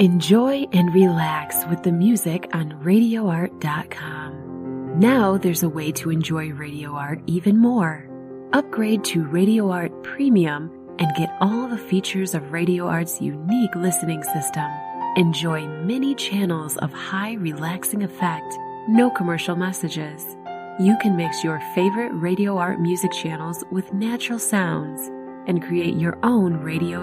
Enjoy and relax with the music on RadioArt.com. Now there's a way to enjoy Radio Art even more. Upgrade to Radio Art Premium and get all the features of Radio Art's unique listening system. Enjoy many channels of high relaxing effect, no commercial messages. You can mix your favorite Radio Art music channels with natural sounds and create your own radio